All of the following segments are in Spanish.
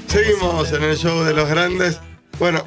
Seguimos en el show de los grandes. Bueno,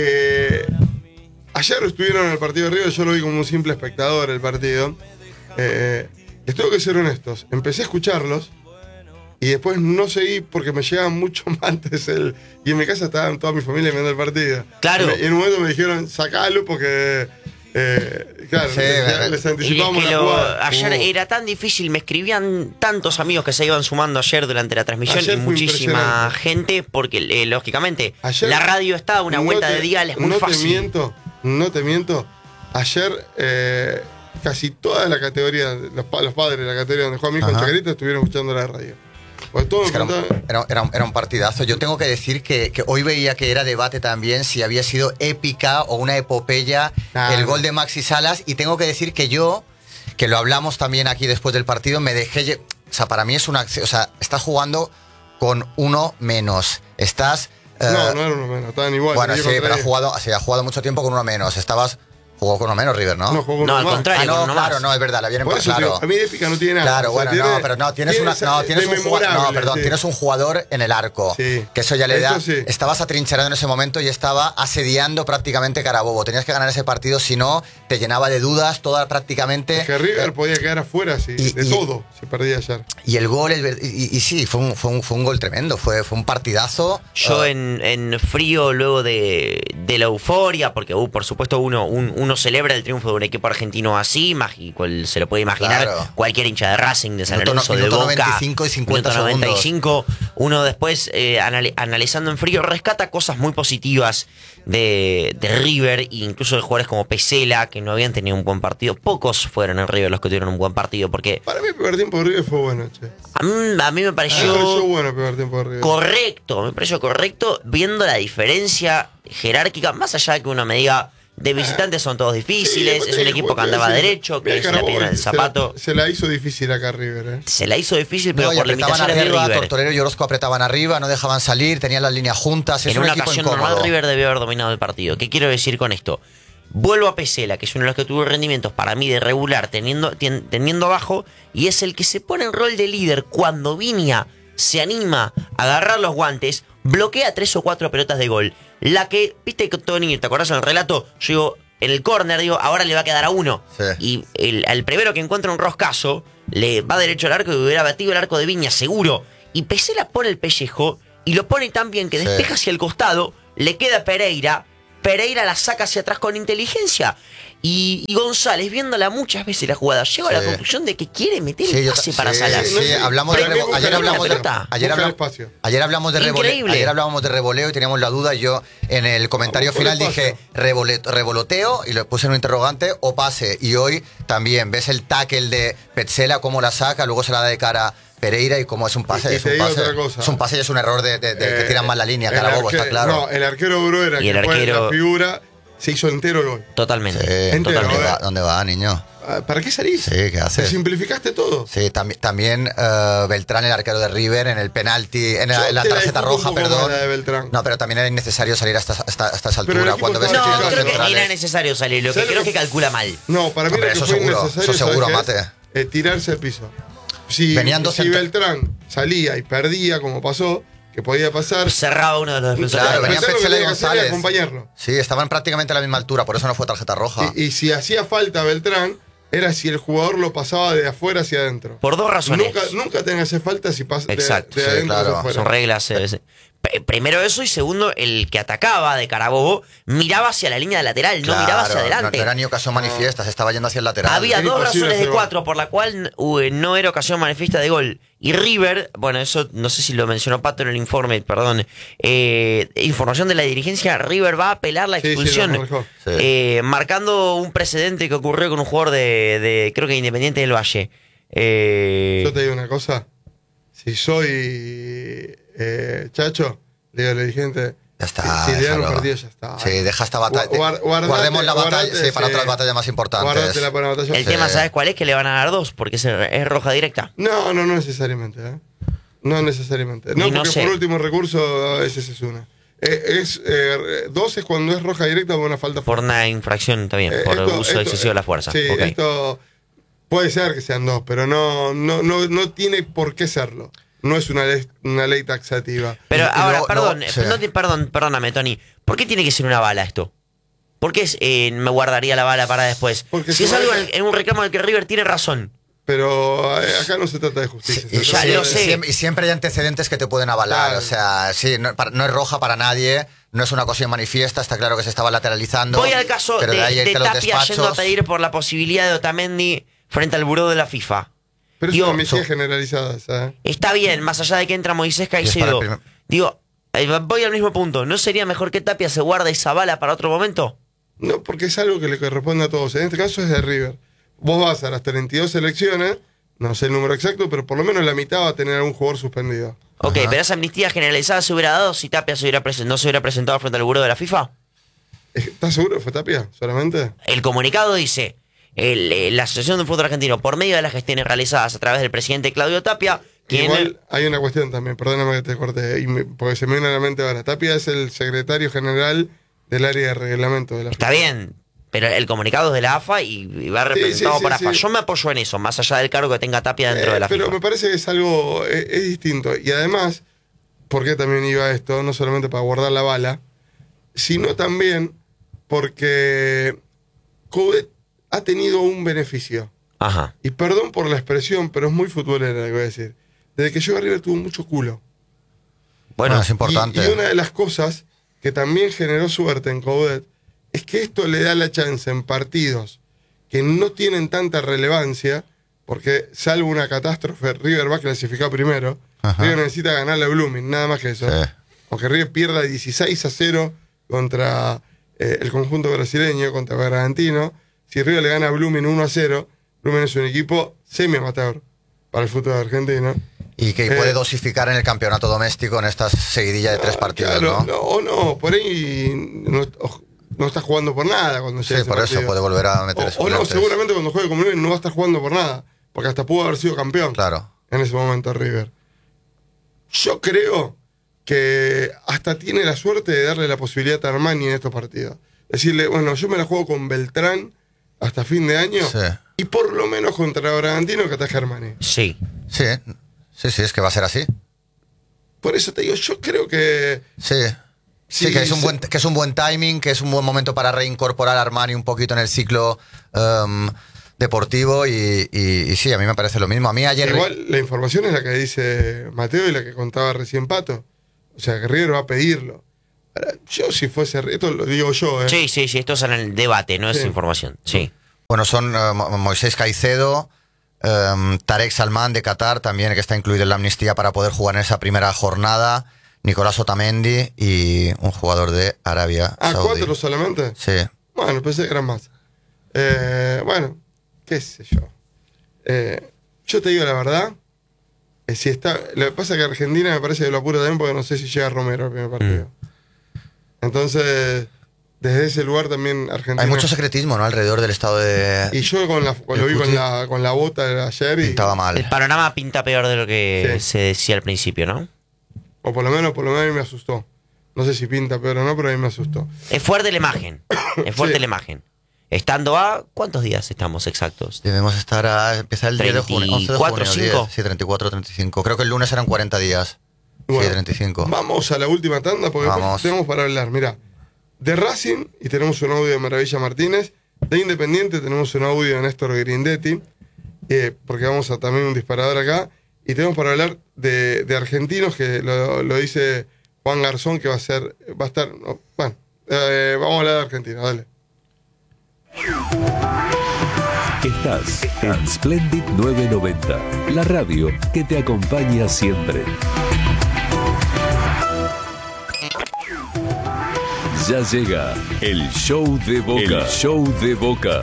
ayer estuvieron en el partido de River, yo lo vi como un simple espectador el partido. Les tengo que ser honestos, empecé a escucharlos y después no seguí porque me llegaba mucho más antes y en mi casa estaba toda mi familia viendo el partido. Claro. Y en un momento me dijeron, sacalo porque... claro, Sí, les anticipamos la jugada. Ayer era tan difícil, me escribían tantos amigos que se iban sumando ayer durante la transmisión Ayer y fue muchísima impresionante. gente, porque lógicamente Ayer, la radio está a una vuelta de dial, es muy fácil. No te miento, ayer casi toda la categoría, los padres de la categoría donde juega mi hijo en Chacarita estuvieron escuchando la radio. Pues todo Es que era un partidazo. Yo tengo que decir que hoy veía que era debate también si había sido épica o una epopeya el gol de Maxi Salas, y tengo que decir que yo, que lo hablamos también aquí después del partido, me dejé... O sea, para mí es una... O sea, estás jugando con uno menos. Estás... no era uno menos, estaban igual. Bueno, sí, pero ha jugado mucho tiempo con uno menos. Jugó con uno menos River, ¿no? No, jugó con al uno más. contrario, no, con uno claro, más. no, es verdad, la vienen Por eso, claro. a mí épica no tiene nada. Claro, bueno, no, pero no, tienes un jugador en el arco. Sí. Que eso ya le da. Eso sí. Estabas atrincherado en ese momento y estaba asediando prácticamente Carabobo. Tenías que ganar ese partido, si no, te llenaba de dudas, toda prácticamente. Es que River podía quedar afuera todo si perdía ayer. Y el gol, y sí, fue un gol tremendo, fue un partidazo. Yo en frío, luego de la euforia, porque por supuesto uno celebra el triunfo de un equipo argentino así, se lo puede imaginar cualquier hincha de Racing, de San Lorenzo, de Boca. 95 y 50 minuto 95, uno después, analizando en frío, rescata cosas muy positivas de River, e incluso de jugadores como Pesela, que no habían tenido un buen partido. Pocos fueron en River los que tuvieron un buen partido, porque... Para mí el primer tiempo de River fue bueno, che. A mí me pareció bueno el primer tiempo de River. Correcto, me pareció correcto, viendo la diferencia jerárquica, más allá de que uno me diga, de visitantes son todos difíciles, es un equipo que andaba derecho, que es la piedra del zapato. Se la hizo difícil acá River, Se la hizo difícil, pero por apretaban limitaciones arriba, de River. Tortorero y Orozco apretaban arriba, no dejaban salir, tenían las líneas juntas. En una ocasión normal River debió haber dominado el partido. ¿Qué quiero decir con esto? Vuelvo a Pesela, que es uno de los que tuvo rendimientos para mí de regular, teniendo abajo, y es el que se pone en rol de líder cuando Viña se anima a agarrar los guantes, bloquea 3 o 4 pelotas de gol. La que, viste, Tony, ¿te acordás en el relato? Yo digo, en el córner, ahora le va a quedar a uno. Sí. Y al primero que encuentra un roscazo, le va derecho al arco y hubiera batido el arco de Viña, seguro. Y Pesela pone el pellejo y lo pone tan bien que despeja hacia el costado, le queda a Pereira la saca hacia atrás con inteligencia. Y González, viéndola muchas veces la jugada, llega a la conclusión de que quiere meter el pase para Salas. Ayer hablamos de revoleo y teníamos la duda. Yo en el comentario final dije revoloteo y le puse un interrogante o pase. Y hoy también ves el tackle de Petzela, cómo la saca, luego se la da de cara Pereira y como es un pase, es un pase y es un error de que tiran mal la línea, Carabobo, está claro. No, el arquero Bruera, que fue la figura, se hizo entero el gol. Totalmente. Entero, ¿Dónde va, niño? ¿Para qué salís? Sí, ¿qué haces? Te simplificaste todo. Sí, también Beltrán, el arquero de River, en el penalti, en la tarjeta roja, perdón. No, pero también era innecesario salir a esta altura. Cuando ves creo que era necesario salir. Lo que creo que calcula mal. No, para mí eso seguro, Mate. Tirarse al piso. Si Beltrán salía y perdía, como pasó, que podía pasar, cerraba uno de los defensores. Claro, venían Petzela y González. Acompañarlo. Sí, estaban prácticamente a la misma altura, por eso no fue tarjeta roja. Y si hacía falta Beltrán, era si el jugador lo pasaba de afuera hacia adentro. Por dos razones. Nunca tenga que hacer falta si pasa de adentro hacia afuera. Son reglas. Primero eso, y segundo, el que atacaba de Carabobo miraba hacia la línea lateral, no miraba hacia adelante. No era ni ocasión manifiesta, se estaba yendo hacia el lateral. Había dos razones de 4 por la cual no era ocasión manifiesta de gol. Y River, bueno, eso no sé si lo mencionó Pato en el informe, perdón. Información de la dirigencia, River va a apelar la expulsión. Marcando un precedente que ocurrió con un jugador de creo que Independiente del Valle. Yo te digo una cosa. Si soy Chacho, le digo al dirigente, ya está. Si le dan un partido, ya está. Sí, deja esta batalla. Guardemos la batalla para otras batallas más importantes. El tema, ¿sabes cuál es? Que le van a dar 2, porque es roja directa. No necesariamente. No necesariamente. No, porque por último recurso, ese es una. 2 es cuando es roja directa o una falta. Por una infracción también, por uso excesivo de la fuerza. Sí, esto puede ser que sean 2, pero no tiene por qué serlo. no es una ley taxativa. Pero ahora, perdóname, Tony. ¿Por qué tiene que ser una bala esto? ¿Por qué me guardaría la bala para después? Porque si es algo en un reclamo del que River tiene razón. Pero acá no se trata de justicia. Ya lo sé. Y siempre hay antecedentes que te pueden avalar. Claro. O sea, sí, no es roja para nadie, no es una cosa manifiesta, está claro que se estaba lateralizando. Voy al caso de Tapia yendo a pedir por la posibilidad de Otamendi frente al buró de la FIFA. Pero es una amnistía generalizada, ¿sabes? Está bien, más allá de que entra Moisés Caicedo. Digo, voy al mismo punto. ¿No sería mejor que Tapia se guarde esa bala para otro momento? No, porque es algo que le corresponde a todos. En este caso es de River. Vos vas a las 32 selecciones, no sé el número exacto, pero por lo menos la mitad va a tener algún jugador suspendido. Ok, pero esa amnistía generalizada se hubiera dado si Tapia no se hubiera presentado frente al buró de la FIFA. ¿Estás seguro que fue Tapia solamente? El comunicado dice, la Asociación del Fútbol Argentino, por medio de las gestiones realizadas a través del presidente Claudio Tapia... Igual hay una cuestión también, perdóname que te corte, porque se me viene a la mente ahora. Tapia es el secretario general del área de reglamento de la FIFA. Está bien. Pero el comunicado es de la AFA y va representado por AFA. Yo me apoyo en eso, más allá del cargo que tenga Tapia dentro de la FIFA. Pero me parece que es algo es distinto. Y además, ¿por qué también iba esto? No solamente para guardar la bala, sino también porque Coudet ha tenido un beneficio. Ajá. Y perdón por la expresión, pero es muy futbolera lo que voy a decir. Desde que llegó a River tuvo mucho culo. Bueno, es importante. Y una de las cosas que también generó suerte en Coudet es que esto le da la chance en partidos que no tienen tanta relevancia, porque salvo una catástrofe, River va a clasificar primero. Ajá. River necesita ganarle a Blooming, nada más que eso. Sí. Aunque River pierda 16-0 contra el conjunto brasileño, contra Bragantino, si River le gana a Blooming 1-0, Blooming es un equipo semi-amateur para el fútbol argentino. Y que puede dosificar en el campeonato doméstico en esta seguidilla de 3 partidos, claro, ¿no? Por ahí no está jugando por nada cuando llegue. Sí, por eso puede volver a meter o no, seguramente cuando juegue con Blooming no va a estar jugando por nada, porque hasta pudo haber sido campeón. Claro. En ese momento River. Yo creo que hasta tiene la suerte de darle la posibilidad a Armani en estos partidos. Decirle, bueno, yo me la juego con Beltrán hasta fin de año, sí, y por lo menos contra Bragantino que ataje a Armani. Sí, es que va a ser así. Por eso te digo, yo creo que... Sí, que es un buen timing, que es un buen momento para reincorporar a Armani un poquito en el ciclo deportivo y sí, a mí me parece lo mismo. A mí ayer... Igual la información es la que dice Mateo y la que contaba recién Pato. O sea, que River va a pedirlo. Yo si fuese... Esto lo digo yo, Sí, esto es en el debate, no es información. Sí. Bueno, son Moisés Caicedo, Tarek Salman de Qatar también, que está incluido en la amnistía para poder jugar en esa primera jornada, Nicolás Otamendi y un jugador de Arabia Saudí. 4 solamente. Sí. Bueno, pensé que eran más. Bueno, qué sé yo. Yo te digo la verdad. Si está, lo que pasa es que Argentina me parece que lo apura también porque no sé si llega Romero al primer partido. Entonces, desde ese lugar también Argentina... Hay mucho secretismo, ¿no? Alrededor del estado de... Y yo lo vi con la bota de ayer y... Pintaba mal. El panorama pinta peor de lo que se decía al principio, ¿no? O por lo menos a mí me asustó. No sé si pinta peor o no, pero a mí me asustó. Es fuerte la imagen. Es fuerte la imagen. Estando a... ¿Cuántos días estamos exactos? Debemos estar a empezar el 10 de junio. 11 de junio, 5. Sí, 34, 35. Creo que el lunes eran 40 días. Bueno, sí, 35. Vamos a la última tanda porque tenemos para hablar. Mirá, de Racing, y tenemos un audio de Maravilla Martínez. De Independiente tenemos un audio de Néstor Grindetti, porque vamos a también un disparador acá. Y tenemos para hablar de argentinos, que lo dice Juan Garzón, que va a estar... No, bueno, vamos a hablar de Argentina, dale. Estás en Splendid 990, la radio que te acompaña siempre. Ya llega el show de Boca. El show de Boca.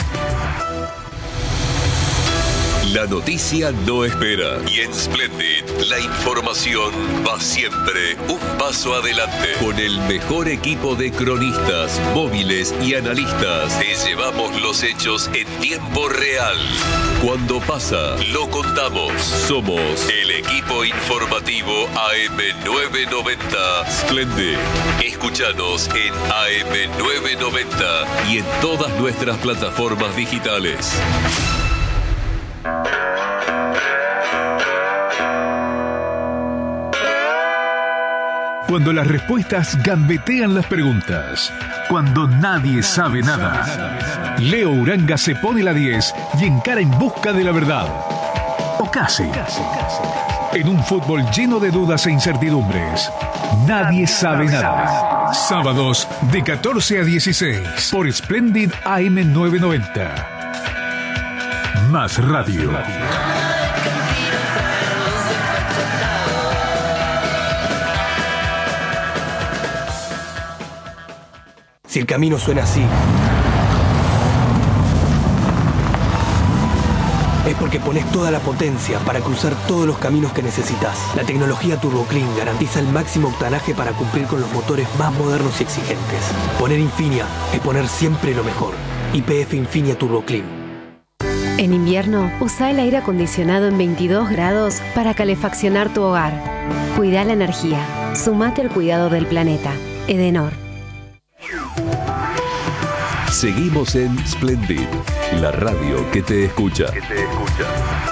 La noticia no espera. Y en Splendid, la información va siempre un paso adelante. Con el mejor equipo de cronistas, móviles y analistas, te llevamos los hechos en tiempo real. Cuando pasa, lo contamos. Somos el equipo informativo AM990 Splendid. Escúchanos en AM990 y en todas nuestras plataformas digitales. 990 Cuando las respuestas gambetean las preguntas. Cuando nadie sabe nada. Leo Uranga se pone la 10 y encara en busca de la verdad. O casi. En un fútbol lleno de dudas e incertidumbres. Nadie sabe nada. Sábados de 14 a 16 por Splendid AM 990. Más radio. Si el camino suena así, es porque pones toda la potencia para cruzar todos los caminos que necesitas. La tecnología Turbo Clean garantiza el máximo octanaje para cumplir con los motores más modernos y exigentes. Poner Infinia es poner siempre lo mejor. YPF Infinia Turbo Clean. En invierno, usa el aire acondicionado en 22 grados para calefaccionar tu hogar. Cuida la energía. Sumate al cuidado del planeta. Edenor. Seguimos en Splendid, la radio que te escucha.